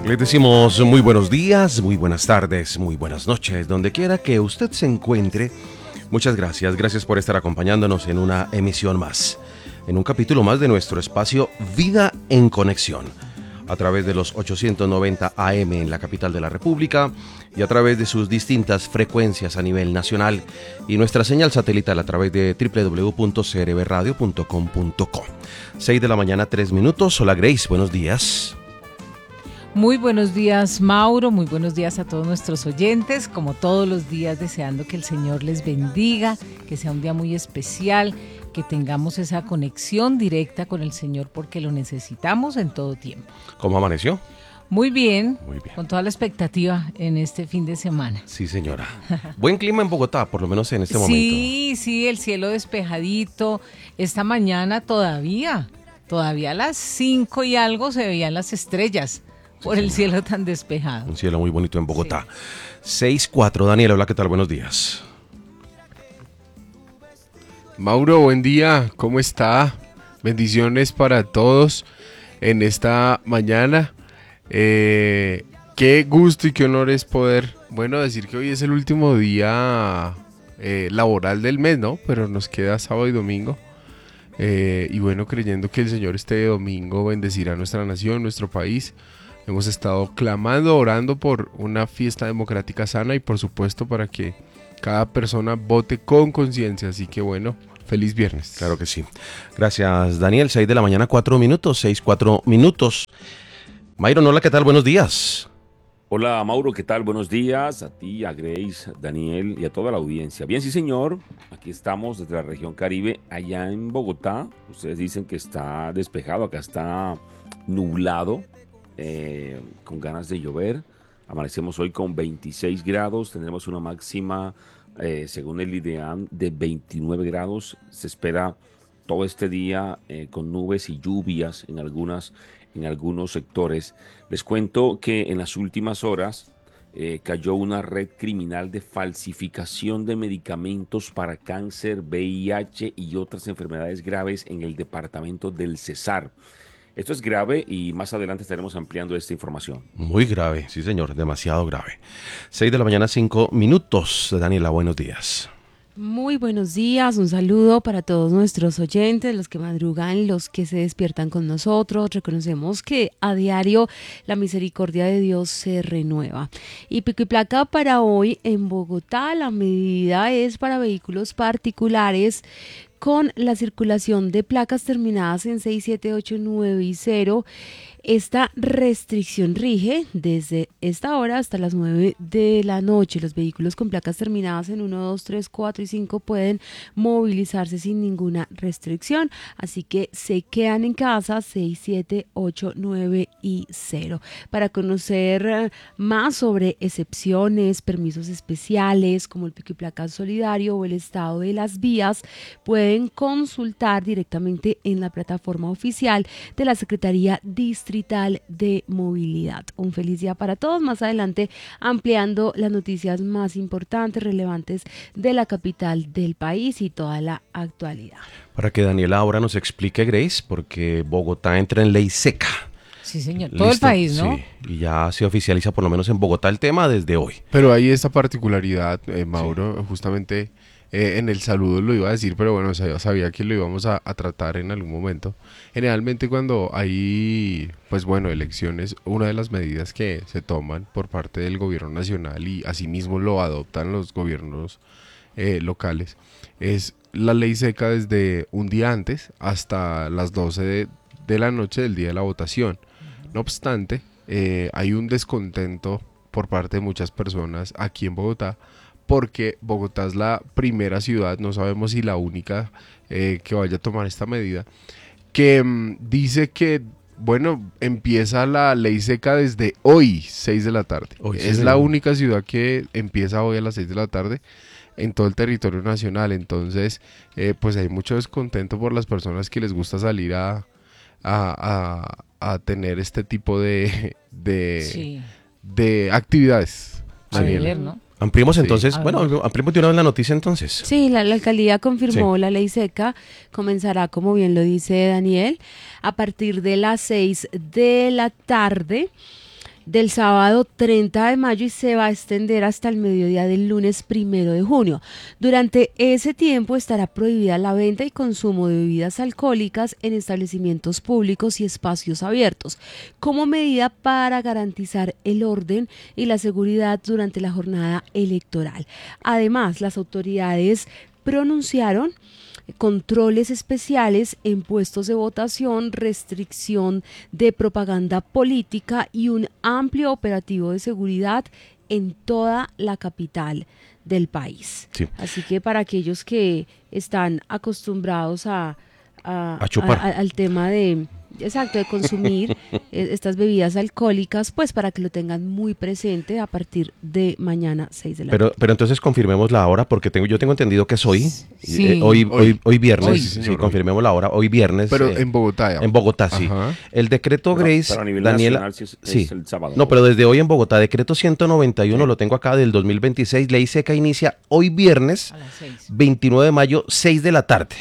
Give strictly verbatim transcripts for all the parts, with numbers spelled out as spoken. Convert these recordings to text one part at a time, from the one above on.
Les decimos muy buenos días, muy buenas tardes, muy buenas noches, donde quiera que usted se encuentre. Muchas gracias, gracias por estar acompañándonos en una emisión más, en un capítulo más de nuestro espacio Vida en Conexión, a través de los ochocientos noventa A M en la capital de la República y a través de sus distintas frecuencias a nivel nacional y nuestra señal satelital a través de doble u doble u doble u punto c r b radio punto com punto co. seis de la mañana, tres minutos. Hola Grace, buenos días. Muy buenos días, Mauro, muy buenos días a todos nuestros oyentes, como todos los días deseando que el Señor les bendiga, que sea un día muy especial, que tengamos esa conexión directa con el Señor porque lo necesitamos en todo tiempo. ¿Cómo amaneció? Muy bien, Muy bien, con toda la expectativa en este fin de semana. Sí, señora. Buen clima en Bogotá, por lo menos en este sí, momento. Sí, sí, el cielo despejadito, esta mañana todavía, todavía a las cinco y algo se veían las estrellas. Por el cielo tan despejado. Un cielo muy bonito en Bogotá. Sí. seis cuatro, Daniel, hola, ¿qué tal? Buenos días. Mauro, buen día, ¿cómo está? Bendiciones para todos en esta mañana. Eh, qué gusto y qué honor es poder, bueno, decir que hoy es el último día eh, laboral del mes, ¿no? Pero nos queda sábado y domingo. Eh, y bueno, creyendo que el Señor este domingo bendecirá nuestra nación, nuestro país. Hemos estado clamando, orando por una fiesta democrática sana y por supuesto para que cada persona vote con conciencia. Así que bueno, feliz viernes. Claro que sí. Gracias, Daniel. seis de la mañana, cuatro minutos. seis, cuatro minutos. Mayron, hola, ¿qué tal? Buenos días. Hola, Mauro, ¿qué tal? Buenos días a ti, a Grace, Daniel y a toda la audiencia. Bien, sí, señor. Aquí estamos desde la región Caribe, allá en Bogotá. Ustedes dicen que está despejado, acá está nublado. Eh, con ganas de llover. Amanecemos hoy con veintiséis grados, tendremos una máxima eh, según el IDEAM de veintinueve grados. Se espera todo este día eh, con nubes y lluvias en, algunas, en algunos sectores. Les cuento que en las últimas horas eh, cayó una red criminal de falsificación de medicamentos para cáncer, V I H y otras enfermedades graves en el departamento del Cesar. Esto es grave y más adelante estaremos ampliando esta información. Muy grave, sí señor, demasiado grave. seis de la mañana, cinco minutos. Daniela, buenos días. Muy buenos días, un saludo para todos nuestros oyentes, los que madrugan, los que se despiertan con nosotros. Reconocemos que a diario la misericordia de Dios se renueva. Y pico y placa para hoy en Bogotá, la medida es para vehículos particulares con la circulación de placas terminadas en seis, siete, ocho, nueve y cero. Esta restricción rige desde esta hora hasta las nueve de la noche. Los vehículos con placas terminadas en uno, dos, tres, cuatro y cinco pueden movilizarse sin ninguna restricción. Así que se quedan en casa seis, siete, ocho, nueve y cero. Para conocer más sobre excepciones, permisos especiales como el pico y placa solidario o el estado de las vías, pueden consultar directamente en la plataforma oficial de la Secretaría Distrital de Movilidad. Un feliz día para todos. Más adelante ampliando las noticias más importantes, relevantes de la capital del país y toda la actualidad. Para que Daniela ahora nos explique, Grace, porque Bogotá entra en ley seca. Sí, señor. Listo. Todo el país, ¿no? Sí, y ya se oficializa por lo menos en Bogotá el tema desde hoy. Pero hay esta particularidad, eh, Mauro, sí. justamente eh, en el saludo lo iba a decir, pero bueno, sabía, sabía que lo íbamos a, a tratar en algún momento. Generalmente cuando hay, pues bueno, elecciones, una de las medidas que se toman por parte del gobierno nacional y asimismo lo adoptan los gobiernos eh, locales es la ley seca desde un día antes hasta las doce de, de la noche del día de la votación. No obstante, eh, hay un descontento por parte de muchas personas aquí en Bogotá, porque Bogotá es la primera ciudad, no sabemos si la única eh, que vaya a tomar esta medida, que mmm, dice que, bueno, empieza la ley seca desde hoy, seis de la tarde. Hoy, es sí, la única ciudad que empieza hoy a las seis de la tarde en todo el territorio nacional. Entonces, eh, pues hay mucho descontento por las personas que les gusta salir a, a, a, a tener este tipo de, de, sí. de actividades. A ver, ¿no? Ampliemos entonces, sí. bueno, ampliemos de una vez la noticia entonces. Sí, la, la alcaldía confirmó sí. la ley seca, comenzará, como bien lo dice Daniel, a partir de las seis de la tarde. del sábado treinta de mayo y se va a extender hasta el mediodía del lunes primero de junio. Durante ese tiempo estará prohibida la venta y consumo de bebidas alcohólicas en establecimientos públicos y espacios abiertos, como medida para garantizar el orden y la seguridad durante la jornada electoral. Además, las autoridades pronunciaron controles especiales en puestos de votación, restricción de propaganda política y un amplio operativo de seguridad en toda la capital del país. Sí. Así que para aquellos que están acostumbrados a, a, A chupar. a- a- al tema de, exacto, de consumir eh, estas bebidas alcohólicas, pues para que lo tengan muy presente a partir de mañana seis de la Pero, tarde. pero entonces confirmemos la hora, porque tengo, yo tengo entendido que es hoy, Sí. eh, hoy, hoy, Hoy. hoy viernes, Hoy, sí, sí, señor, confirmemos la hora, hoy viernes. Pero eh, en Bogotá, ya. en Bogotá, sí. Ajá. El decreto Pero- Grace, pero a nivel Daniela, nacional sí es- es sí. el sábado. No, pero desde hoy en Bogotá, decreto ciento noventa y uno, Sí. lo tengo acá del dos mil veintiséis, ley seca inicia hoy viernes, A las seis. veintinueve de mayo, seis de la tarde.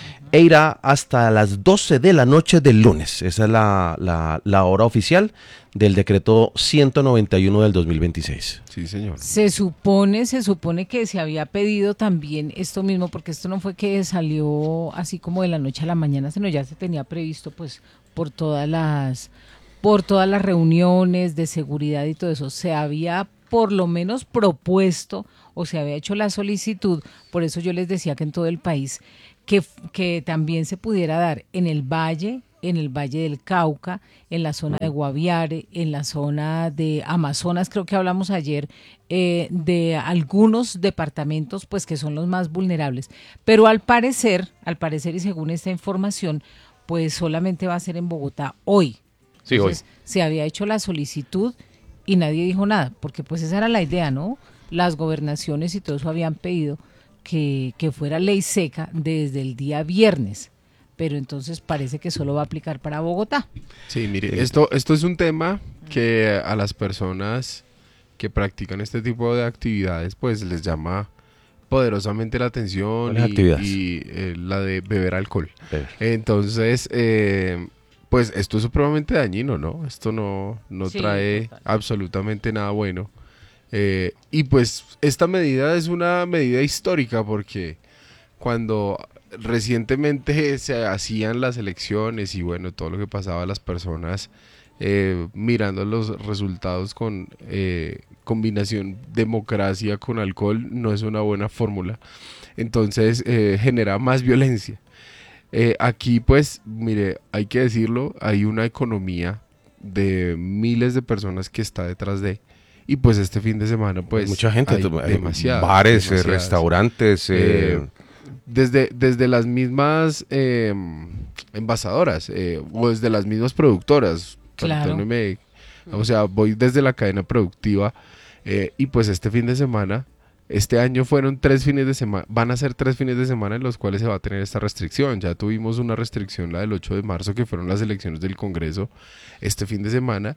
E irá hasta las doce de la noche del lunes. Esa es la, la, la hora oficial del decreto ciento noventa y uno del dos mil veintiséis. Sí, señor. Se supone, se supone que se había pedido también esto mismo, porque esto no fue que salió así como de la noche a la mañana, sino ya se tenía previsto pues por todas las, por todas las reuniones de seguridad y todo eso. Se había por lo menos propuesto o se había hecho la solicitud, por eso yo les decía que en todo el país, que, que también se pudiera dar en el valle, en el Valle del Cauca, en la zona de Guaviare, en la zona de Amazonas, creo que hablamos ayer, eh, de algunos departamentos pues que son los más vulnerables. Pero al parecer, al parecer y según esta información, pues solamente va a ser en Bogotá hoy. Sí, Entonces, se había hecho la solicitud y nadie dijo nada, porque pues esa era la idea, ¿no? Las gobernaciones y todo eso habían pedido que, que fuera ley seca desde el día viernes, pero entonces parece que solo va a aplicar para Bogotá. Sí, mire, esto, esto es un tema que a las personas que practican este tipo de actividades pues les llama poderosamente la atención ¿Cuáles y, actividades? y, eh, la de beber alcohol. Beber. Entonces, eh, pues esto es supremamente dañino, ¿no? Esto no, no Sí, trae total. absolutamente nada bueno. Eh, y pues esta medida es una medida histórica porque cuando recientemente se hacían las elecciones y bueno, todo lo que pasaba, las personas eh, mirando los resultados con eh, combinación democracia con alcohol no es una buena fórmula. Entonces eh, genera más violencia. Eh, aquí pues, mire, hay que decirlo, hay una economía de miles de personas que está detrás de, y pues este fin de semana pues Mucha gente, hay tu- eh, demasiadas, bares, eh, demasiadas. restaurantes, eh, Eh, desde, desde las mismas eh, envasadoras eh, o desde las mismas productoras. Claro. Perdóneme, o sea, voy desde la cadena productiva eh, y pues este fin de semana, este año fueron tres fines de semana, van a ser tres fines de semana en los cuales se va a tener esta restricción. Ya tuvimos una restricción, la del ocho de marzo, que fueron las elecciones del Congreso este fin de semana,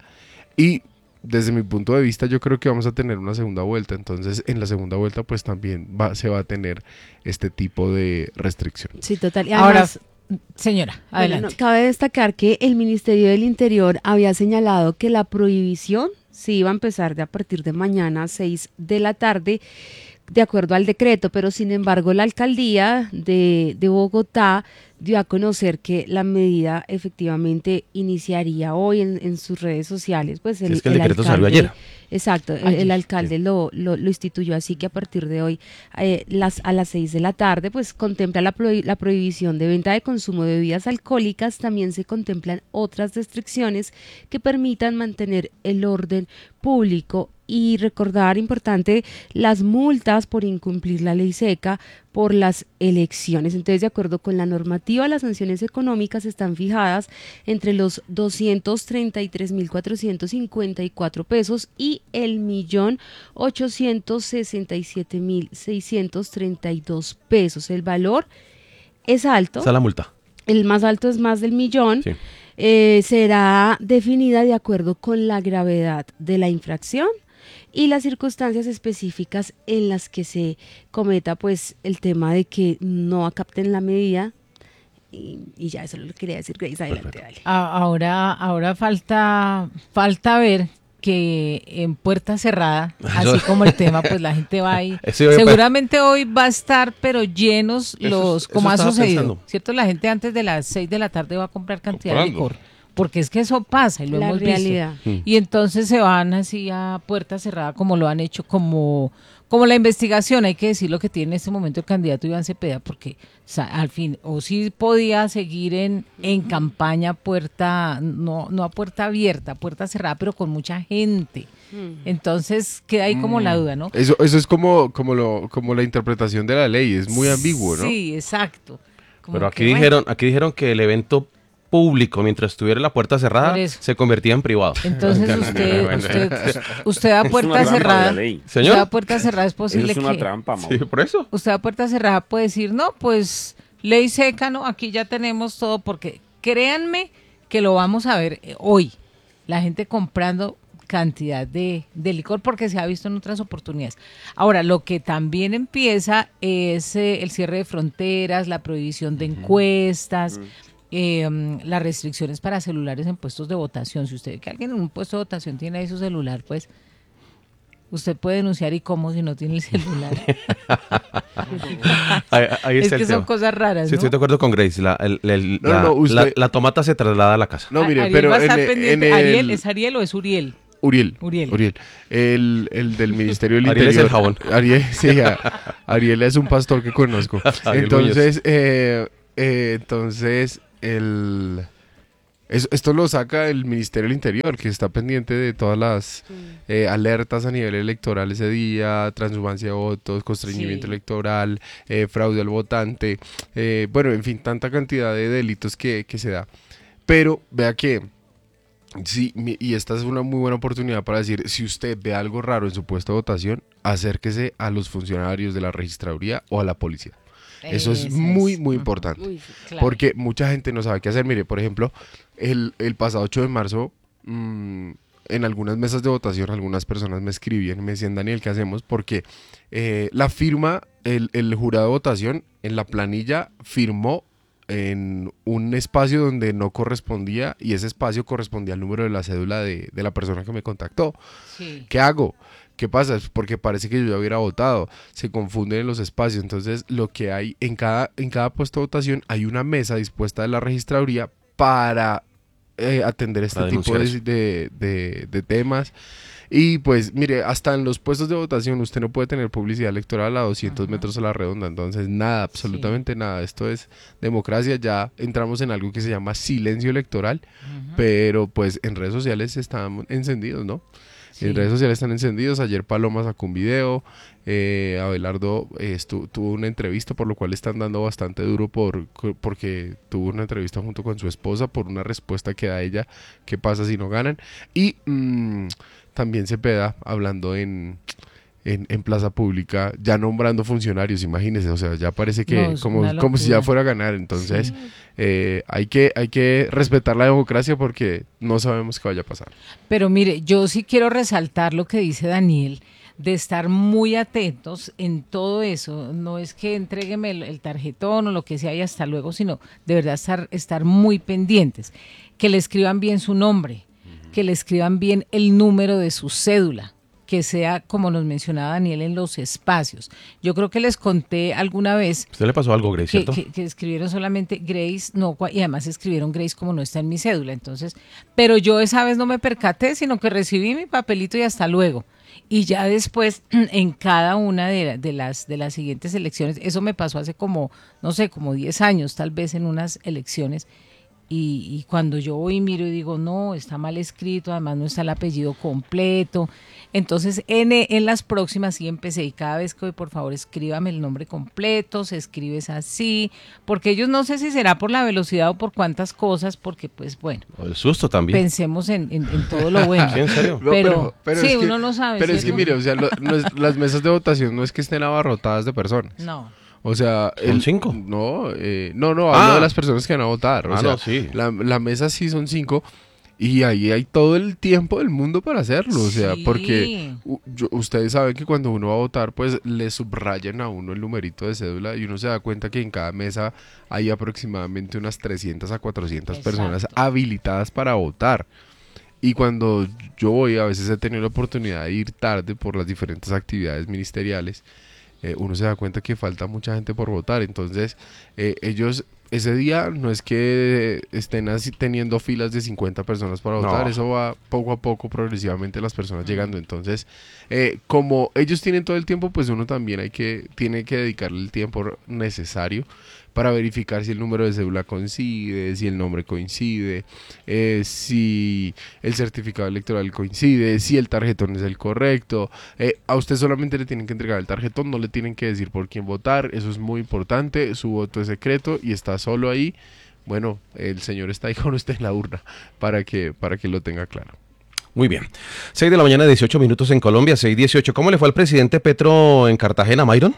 y desde mi punto de vista yo creo que vamos a tener una segunda vuelta. Entonces en la segunda vuelta pues también va, se va a tener este tipo de restricción. Sí, total. Y Ahora, además, señora, bueno, adelante. no, cabe destacar que el Ministerio del Interior había señalado que la prohibición sí iba a empezar de a partir de mañana a seis de la tarde, de acuerdo al decreto, pero sin embargo la alcaldía de, de Bogotá dio a conocer que la medida efectivamente iniciaría hoy en, en sus redes sociales. Pues el, es que el decreto salió alcalde- ayer. Exacto, el, Ayer, el alcalde lo, lo, lo instituyó así que a partir de hoy eh, las, a las seis de la tarde pues contempla la, prohi- la prohibición de venta de consumo de bebidas alcohólicas. También se contemplan otras restricciones que permitan mantener el orden público y recordar, importante, las multas por incumplir la ley seca por las elecciones. Entonces, de acuerdo con la normativa, las sanciones económicas están fijadas entre los doscientos treinta y tres mil cuatrocientos cincuenta y cuatro pesos y el millón ochocientos sesenta y siete mil seiscientos treinta y dos pesos. El valor es alto, esa es la multa. el más alto es más del millón. Sí. Eh, será definida de acuerdo con la gravedad de la infracción y las circunstancias específicas en las que se cometa pues el tema de que no acapten la medida. Y, y ya eso lo quería decir, Grace. Adelante, dale. A- Ahora, ahora falta, falta ver que en puerta cerrada, así como el tema, pues la gente va ahí. Eso iba a- Seguramente hoy va a estar, pero llenos Eso- los, eso como ha estaba sucedido, pensando. ¿cierto? La gente antes de las seis de la tarde va a comprar cantidad de Comprando. licor, porque es que eso pasa y lo La hemos realidad. visto. Y entonces se van así a puerta cerrada como lo han hecho, como, como la investigación, hay que decir lo que tiene en este momento el candidato Iván Cepeda, porque o sea, al fin, o sí podía seguir en, en campaña puerta, no, no a puerta abierta, puerta cerrada, pero con mucha gente. Entonces queda ahí como la duda, ¿no? Eso, eso es como, como, lo, como la interpretación de la ley, es muy ambiguo, ¿no? Sí, exacto. Como Pero que, aquí bueno, dijeron, aquí dijeron que el evento público, mientras estuviera la puerta cerrada, Por eso. se convertía en privado. Entonces usted, Bueno. usted, usted a Es puerta una trampa de cerrada, la ley. usted Señor. a puerta cerrada es Eso posible es una que trampa, Mauro. Sí, por eso. usted a puerta cerrada puede decir, no, pues ley seca, no, aquí ya tenemos todo, porque créanme que lo vamos a ver eh, hoy, la gente comprando cantidad de, de licor porque se ha visto en otras oportunidades. Ahora, lo que también empieza es eh, el cierre de fronteras, la prohibición de encuestas, eh, um, las restricciones para celulares en puestos de votación. Si usted ve que alguien en un puesto de votación tiene ahí su celular, pues usted puede denunciar y cómo si no tiene el celular. Ahí, ahí Es está que el son tema. cosas raras, Sí, ¿no? estoy de acuerdo con Grace. La, el- el- No, la, no, usted- la- la tomata se traslada a la casa. No, mire, Ariel pero va a en, estar el- pendiente. en el... Ariel, ¿es Ariel o es Uriel? Uriel. Uriel. El, el del Ministerio del Ariel es Interior. el jabón. Ariel, sí, a- Ariel es un pastor que conozco. Ariel Entonces, eh, eh, entonces, el... es- esto lo saca el Ministerio del Interior, que está pendiente de todas las eh, alertas a nivel electoral ese día, transhumancia de votos, constreñimiento Sí. electoral, eh, fraude al votante, eh, bueno, en fin, tanta cantidad de delitos que, que se da. Pero vea que, sí, mi- y esta es una muy buena oportunidad para decir, si usted ve algo raro en su puesto de votación, acérquese a los funcionarios de la registraduría o a la policía. Eso es Esa muy, es. muy Ujú. importante. Uy, sí. Claro. Porque mucha gente no sabe qué hacer. Mire, por ejemplo, el, el pasado ocho de marzo, mmm, en algunas mesas de votación, algunas personas me escribían y me decían, Daniel, ¿qué hacemos? Porque eh, la firma, el, el jurado de votación, en la planilla firmó en un espacio donde no correspondía y ese espacio correspondía al número de la cédula de, de la persona que me contactó. Sí. ¿Qué hago? ¿Qué pasa? Es porque parece que yo ya hubiera votado. Se confunden en los espacios. Entonces, lo que hay en cada, en cada puesto de votación, hay una mesa dispuesta de la registraduría para eh, atender este Para tipo de, denunciar de- de- de temas. Y pues, mire, hasta en los puestos de votación usted no puede tener publicidad electoral a doscientos Ajá. metros a la redonda. Entonces, nada, absolutamente nada. Esto es democracia. Ya entramos en algo que se llama silencio electoral. Ujú. Pero pues en redes sociales están encendidos, ¿no? Sí. En redes sociales están encendidos. Ayer Paloma sacó un video. eh, Abelardo eh, estu- tuvo una entrevista, por lo cual le están dando bastante duro por, porque tuvo una entrevista junto con su esposa por una respuesta que da ella. ¿Qué pasa si no ganan? Y mm, también Cepeda hablando en, en, en plaza pública, ya nombrando funcionarios, imagínense. O sea, ya parece que No, es como, una como si ya locura. fuera a ganar. Entonces, Sí. eh, hay, que, hay que respetar la democracia porque no sabemos qué vaya a pasar. Pero mire, yo sí quiero resaltar lo que dice Daniel, de estar muy atentos en todo eso. No es que entrégueme el, el tarjetón o lo que sea y hasta luego, sino de verdad estar, estar muy pendientes. Que le escriban bien su nombre, que le escriban bien el número de su cédula, que sea, como nos mencionaba Daniel, en los espacios. Yo creo que les conté alguna vez ¿Usted le pasó algo, Grace, que, cierto? que- que escribieron solamente Grace, no, cua- y además escribieron Grace como no está en mi cédula, entonces, pero yo esa vez no me percaté, sino que recibí mi papelito y hasta luego. Y ya después, en cada una de, la- de las de las siguientes elecciones, eso me pasó hace como, no sé, como diez años, tal vez en unas elecciones, y, y cuando yo voy y miro y digo, no, está mal escrito, además no está el apellido completo. Entonces, en, en las próximas sí empecé, y cada vez que voy, por favor, escríbame el nombre completo, se escribe es así, porque ellos no sé si será por la velocidad o por cuántas cosas, porque pues bueno, O el susto también. pensemos en, en- en todo lo bueno. Sí, en serio. No, Pero, sí, es que- uno no sabe. Pero es que ¿cierto? mire, o sea, lo- no es- las mesas de votación no es que estén abarrotadas de personas. No, O sea, ¿Son cinco? No, eh, no, no, hablo Ah. de las personas que van a votar. O Ah, sea, no, sí. la, la mesa sí son cinco y ahí hay todo el tiempo del mundo para hacerlo. O sea, Sí. porque u- yo- ustedes saben que cuando uno va a votar, pues le subrayan a uno el numerito de cédula y uno se da cuenta que en cada mesa hay aproximadamente unas trescientas a cuatrocientas personas Exacto. habilitadas para votar. Y cuando yo voy, a veces he tenido la oportunidad de ir tarde por las diferentes actividades ministeriales, eh, uno se da cuenta que falta mucha gente por votar. Entonces, eh, ellos ese día no es que estén así teniendo filas de cincuenta personas para votar, No. eso va poco a poco, progresivamente las personas llegando. Entonces, eh, como ellos tienen todo el tiempo, pues uno también hay que, tiene que dedicarle el tiempo necesario para verificar si el número de cédula coincide, si el nombre coincide, eh, si el certificado electoral coincide, si el tarjetón es el correcto. Eh, a usted solamente le tienen que entregar el tarjetón, no le tienen que decir por quién votar, eso es muy importante, su voto es secreto y está solo ahí. Bueno, el señor está ahí con usted en la urna para que, para que lo tenga claro. Muy bien. seis de la mañana, dieciocho minutos en Colombia, seis dieciocho. ¿Cómo le fue al presidente Petro en Cartagena, Myron?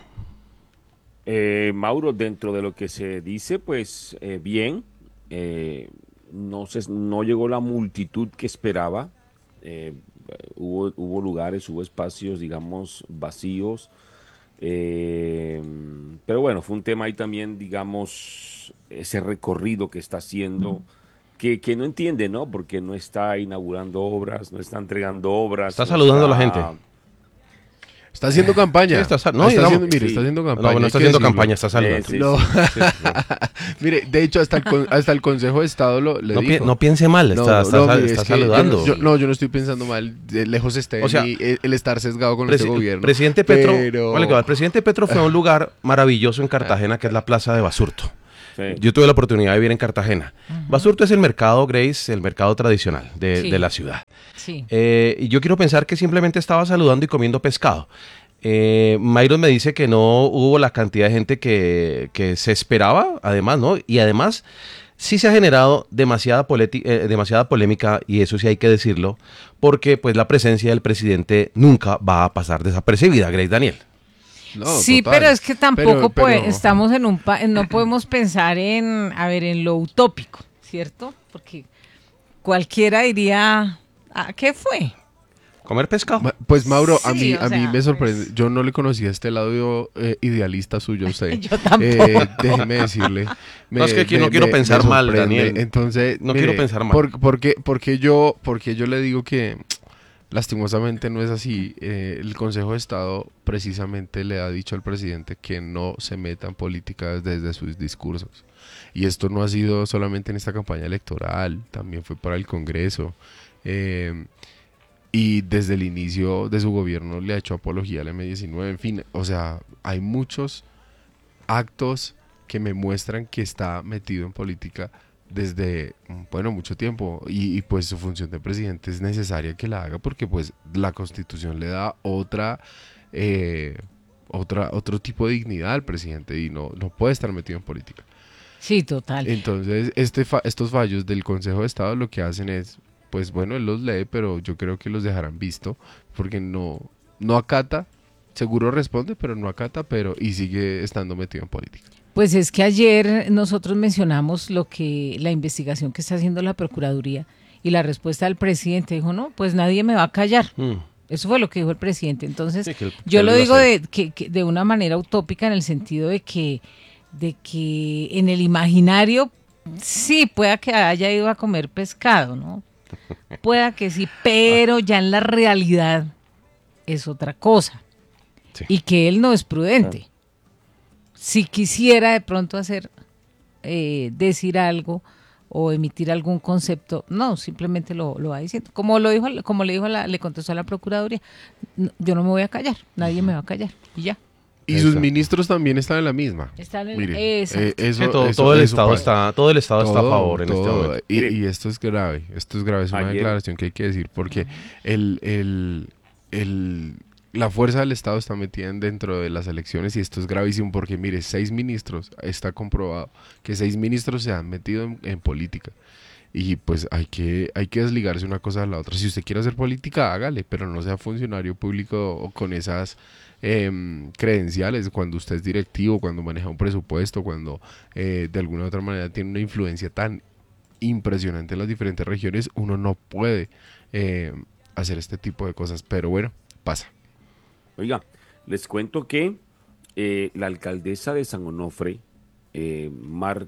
Eh, Mauro, dentro de lo que se dice, pues eh, bien, eh, no, se, no llegó la multitud que esperaba, eh, hubo, hubo lugares, hubo espacios, digamos, vacíos, eh, pero bueno, fue un tema ahí también, digamos, ese recorrido que está haciendo, que, que no entiende, ¿no? Porque no está inaugurando obras, no está entregando obras. Está no saludando a la está- gente. Está haciendo campaña. Sí, está sa- no, está digamos- haciendo, mire, sí. está haciendo No, campaña. bueno, hay está que haciendo decirlo. campaña, está saludando. Sí, sí, No. sí, sí, sí. Mire, de hecho, hasta el, con- hasta el Consejo de Estado lo, le No, pi- dijo. no piense mal, No, está, no, está no, sal- mire, está es que yo saludando. no- yo- no, yo no estoy pensando mal. De lejos está O sea, el, el estar sesgado con Presi- este gobierno. Presidente Petro, pero- vale, que va, el presidente Petro fue a un lugar maravilloso en Cartagena, que es la Plaza de Basurto. Sí. Yo tuve la oportunidad de vivir en Cartagena. Basurto es el mercado, Grace, el mercado tradicional de, Sí. de la ciudad. Sí. Eh, y yo quiero pensar que simplemente estaba saludando y comiendo pescado. Eh, Myron me dice que no hubo la cantidad de gente que, que se esperaba, además, ¿no? Y además, sí se ha generado demasiada, poleti- eh, demasiada polémica, y eso sí hay que decirlo, porque pues la presencia del presidente nunca va a pasar desapercibida, Grace Daniel. No, Sí, total. pero es que tampoco Pero- puede- pero- estamos en un pa- no podemos pensar en, a ver, en lo utópico, ¿cierto? Porque cualquiera diría, ¿a qué fue? ¿Comer pescado? Ma- Pues Mauro, a Sí, mí, o a mí sea, me sorprende. pues- Yo no le conocía este lado eh, idealista suyo a usted. Yo tampoco. Eh, déjeme decirle. No, es que aquí no quiero pensar mal, sorprende. Daniel. Entonces, No mire, quiero pensar mal. por- porque, porque yo, porque yo le digo que lastimosamente no es así. Eh, el Consejo de Estado precisamente le ha dicho al presidente que no se meta en política desde sus discursos. Y esto no ha sido solamente en esta campaña electoral, también fue para el Congreso. Eh, y desde el inicio de su gobierno le ha hecho apología a la eme diecinueve. En fin, o sea, hay muchos actos que me muestran que está metido en política desde, bueno, mucho tiempo. Y, y, pues su función de presidente es necesaria que la haga porque pues la Constitución le da otra, eh, otra otro tipo de dignidad al presidente y no, no puede estar metido en política. Sí, total. Entonces, este fa- estos fallos del Consejo de Estado lo que hacen es, pues bueno, él los lee, pero yo creo que los dejarán visto, porque no, no acata, seguro responde, pero no acata, pero y sigue estando metido en política. Pues es que ayer nosotros mencionamos lo que la investigación que está haciendo la Procuraduría y la respuesta del presidente dijo, no, pues nadie me va a callar. Mm. Eso fue lo que dijo el presidente. Entonces, Sí, que el- que yo él lo iba a digo hacer. de, que, que de una manera utópica en el sentido de que, de que en el imaginario sí pueda que haya ido a comer pescado, ¿no? Pueda que sí, pero ya en la realidad es otra cosa. Sí. Y que él no es prudente. Si quisiera de pronto hacer, eh, decir algo o emitir algún concepto, no, simplemente lo, lo va diciendo. Como lo dijo, como le dijo a la, le contestó a la Procuraduría, "No, yo no me voy a callar, nadie me va a callar, y ya. Y Exacto. sus ministros también están en la misma. Están en- Mire, exacto. eh, eso- Sí, todo, eso- todo el eso estado pasa. está, todo el estado está a Todo, favor en este todo. momento. Y, Mire. y esto es grave, esto es grave, es una Ayer- declaración que hay que decir, porque el, el, el, la fuerza del Estado está metida en- dentro de las elecciones y esto es gravísimo porque, mire, seis ministros, está comprobado que seis ministros se han metido en, en política. Y pues hay que, hay que desligarse una cosa de la otra. Si usted quiere hacer política, hágale, pero no sea funcionario público o con esas em, credenciales cuando usted es directivo, cuando maneja un presupuesto, cuando eh, de alguna u otra manera tiene una influencia tan impresionante en las diferentes regiones, uno no puede eh, hacer este tipo de cosas. Pero bueno, pasa. Oiga, les cuento que eh, la alcaldesa de San Onofre, eh,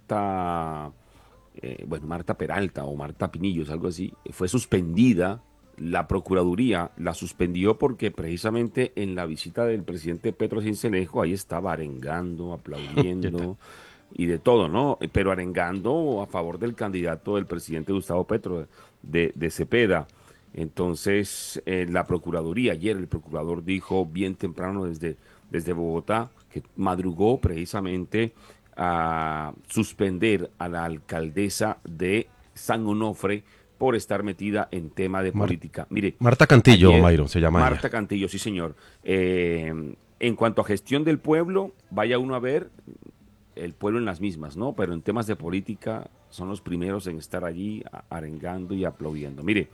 Marta, eh, bueno, Marta Peralta o Marta Pinillos, algo así, fue suspendida la Procuraduría la suspendió porque precisamente en la visita del presidente Petro a Cincelejo, ahí estaba arengando, aplaudiendo y de todo, ¿no? Pero arengando a favor del candidato del presidente Gustavo Petro, de, de Cepeda. Entonces, eh, la Procuraduría, ayer el procurador dijo bien temprano desde, desde Bogotá, que madrugó precisamente a suspender a la alcaldesa de San Onofre por estar metida en tema de Mar- política. Mire, Marta Cantillo, ayer, Mayron, se llama Marta ella. Cantillo, sí señor. Eh, en cuanto a gestión del pueblo, vaya uno a ver el pueblo en las mismas, ¿no? Pero en temas de política son los primeros en estar allí a- arengando y aplaudiendo. Mire,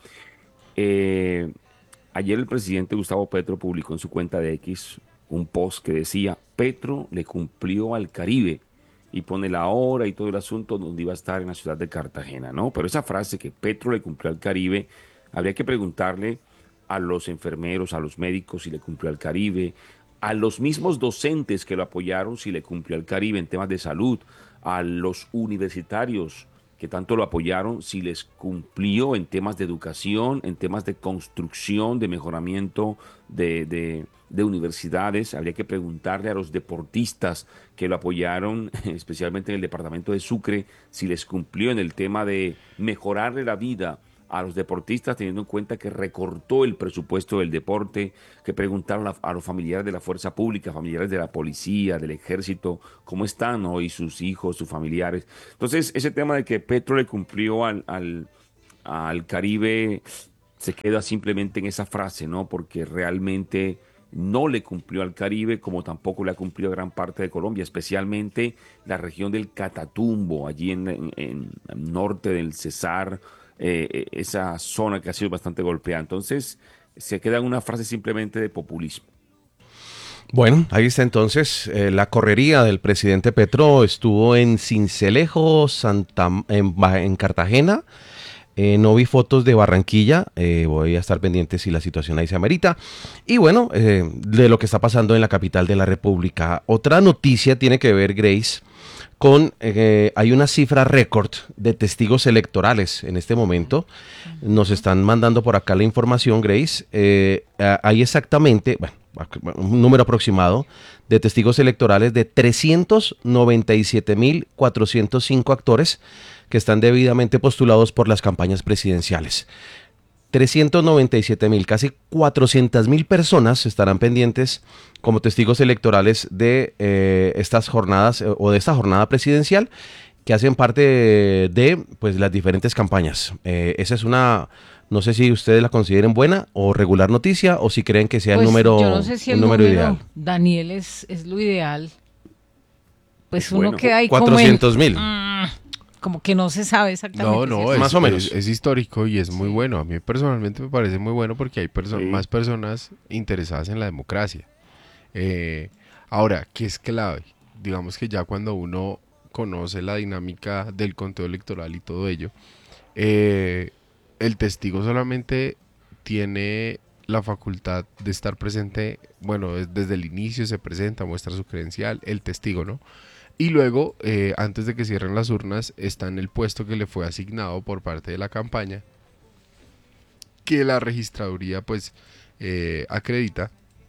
eh, ayer el presidente Gustavo Petro publicó en su cuenta de X un post que decía, Petro le cumplió al Caribe y pone la hora y todo el asunto donde iba a estar en la ciudad de Cartagena, ¿no? Pero esa frase que Petro le cumplió al Caribe, habría que preguntarle a los enfermeros, a los médicos si le cumplió al Caribe, a los mismos docentes que lo apoyaron si le cumplió al Caribe en temas de salud, a los universitarios que tanto lo apoyaron, si les cumplió en temas de educación, en temas de construcción, de mejoramiento de, de, de universidades. Habría que preguntarle a los deportistas que lo apoyaron, especialmente en el departamento de Sucre, si les cumplió en el tema de mejorarle la vida a los deportistas, teniendo en cuenta que recortó el presupuesto del deporte, que preguntaron a, a los familiares de la fuerza pública, familiares de la policía, del ejército, cómo están hoy sus hijos, sus familiares. Entonces, ese tema de que Petro le cumplió al, al, al Caribe se queda simplemente en esa frase, ¿no? Porque realmente no le cumplió al Caribe, como tampoco le ha cumplido a gran parte de Colombia, especialmente la región del Catatumbo, allí en, en, en el norte del Cesar, eh, esa zona que ha sido bastante golpeada. Entonces, se queda en una frase simplemente de populismo. Bueno, ahí está entonces eh, la correría del presidente Petro. Estuvo en Sincelejo, Santa, en, Ba- en Cartagena. Eh, no vi fotos de Barranquilla. Eh, voy a estar pendiente si la situación ahí se amerita. Y bueno, eh, de lo que está pasando en la capital de la República. Otra noticia tiene que ver, Grace, con, eh, hay una cifra récord de testigos electorales en este momento. Nos están mandando por acá la información, Grace. Eh, eh, hay exactamente, bueno, un número aproximado de testigos electorales de trescientos noventa y siete mil cuatrocientos cinco actores que están debidamente postulados por las campañas presidenciales. trescientos noventa y siete mil, casi cuatrocientas mil personas estarán pendientes como testigos electorales de eh, estas jornadas eh, o de esta jornada presidencial que hacen parte de, de, pues, las diferentes campañas. Eh, esa es una, no sé si ustedes la consideren buena o regular noticia o si creen que sea Pues el número, yo no sé si el, el número, número, ideal. Daniel, es, es lo ideal. Pues Es uno bueno. queda ahí cuatrocientos mil. como, en- mm, como que no se sabe exactamente. No, si no, es- es, Más o menos. es, es histórico y es muy bueno. A mí personalmente me parece muy bueno porque hay perso- Sí. más personas interesadas en la democracia. Eh, ahora, ¿qué es clave? Digamos que ya cuando uno conoce la dinámica del conteo electoral y todo ello, eh, el testigo solamente tiene la facultad de estar presente, bueno, es- desde el inicio se presenta, muestra su credencial, el testigo, ¿no? Y luego, eh, antes de que cierren las urnas, está en el puesto que le fue asignado por parte de la campaña, que la registraduría pues eh, acredita.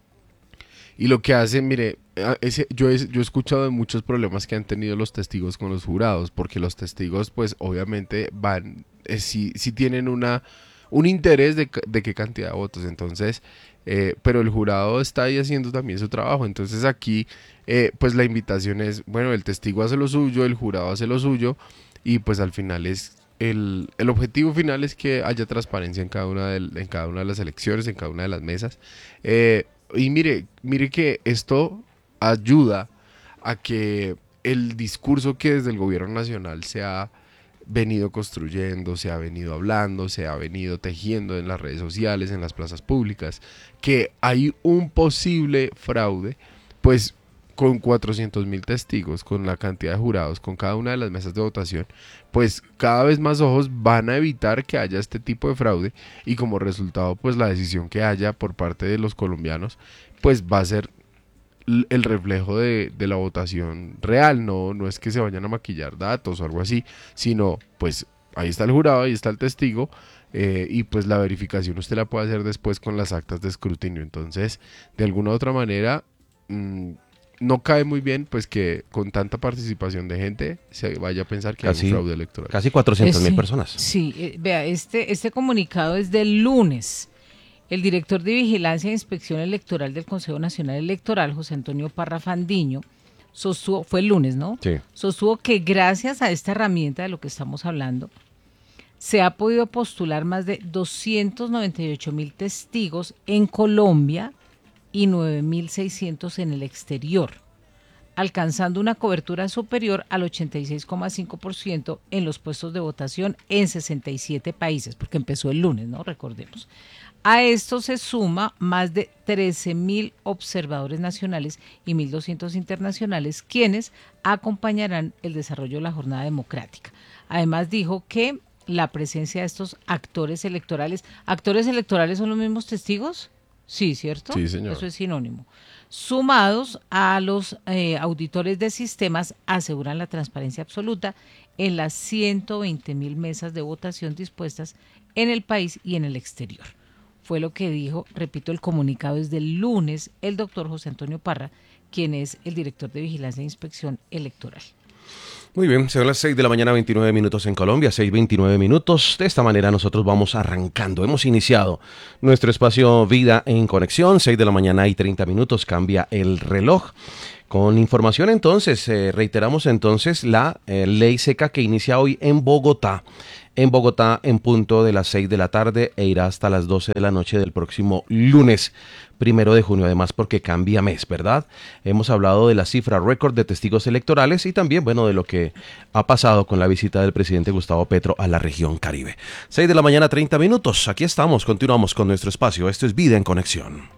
Y lo que hace, mire, a- ese, yo, he, yo he escuchado de muchos problemas que han tenido los testigos con los jurados, porque los testigos pues obviamente van, eh, si, si tienen una, un interés de, ca- de qué cantidad de votos, entonces, eh, pero el jurado está ahí haciendo también su trabajo, entonces aquí eh, pues la invitación es, bueno, el testigo hace lo suyo, el jurado hace lo suyo, y pues al final es, el, el objetivo final es que haya transparencia en cada una de, en cada una de las elecciones, en cada una de las mesas, eh, y mire, mire que esto ayuda a que el discurso que desde el gobierno nacional se ha venido construyendo, se ha venido hablando, se ha venido tejiendo en las redes sociales, en las plazas públicas, que hay un posible fraude, pues con cuatrocientos mil testigos, con la cantidad de jurados, con cada una de las mesas de votación, pues cada vez más ojos van a evitar que haya este tipo de fraude y como resultado pues la decisión que haya por parte de los colombianos pues va a ser l- el reflejo de, de la votación real, no, no es que se vayan a maquillar datos o algo así, sino pues ahí está el jurado, ahí está el testigo eh, y pues la verificación usted la puede hacer después con las actas de escrutinio. Entonces, de alguna u otra manera, mmm, no cae muy bien pues que con tanta participación de gente se vaya a pensar que Casi- hay un fraude electoral. Casi cuatrocientas mil Sí, personas. Sí, eh, vea, este, este comunicado es del lunes. El director de Vigilancia e Inspección Electoral del Consejo Nacional Electoral, José Antonio Parra Fandiño, sostuvo, fue el lunes, ¿no? Sí. Sostuvo que gracias a esta herramienta de lo que estamos hablando, se ha podido postular más de doscientos noventa y ocho mil testigos en Colombia y nueve mil seiscientos en el exterior, alcanzando una cobertura superior al ochenta y seis coma cinco por ciento en los puestos de votación en sesenta y siete países, porque empezó el lunes, ¿no? Recordemos. A esto se suma más de trece mil observadores nacionales y mil doscientos internacionales, quienes acompañarán el desarrollo de la jornada democrática. Además dijo que la presencia de estos actores electorales, ¿actores electorales son los mismos testigos? Sí, ¿cierto? Sí, señor. Eso es sinónimo. Sumados a los eh, auditores de sistemas, aseguran la transparencia absoluta en las ciento veinte mil mesas de votación dispuestas en el país y en el exterior. Fue lo que dijo, repito, el comunicado desde el lunes, el doctor José Antonio Parra, quien es el director de Vigilancia e Inspección Electoral. Muy bien, son las seis de la mañana, veintinueve minutos en Colombia, seis veintinueve minutos. De esta manera nosotros vamos arrancando. Hemos iniciado nuestro espacio Vida en Conexión, seis de la mañana y treinta minutos, cambia el reloj. Con información entonces, eh, reiteramos entonces la eh, ley seca que inicia hoy en Bogotá. En Bogotá en punto de las seis de la tarde e irá hasta las doce de la noche del próximo lunes, primero de junio, además porque cambia mes, ¿verdad? Hemos hablado de la cifra récord de testigos electorales y también, bueno, de lo que ha pasado con la visita del presidente Gustavo Petro a la región Caribe. seis de la mañana, treinta minutos, aquí estamos, continuamos con nuestro espacio, esto es Vida en Conexión.